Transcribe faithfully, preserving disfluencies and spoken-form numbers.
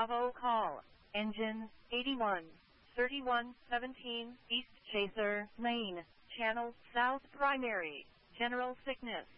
Bravo call. Engine eighty-one thirty-one seventeen East Chaser Lane. Channel South Primary. General sickness.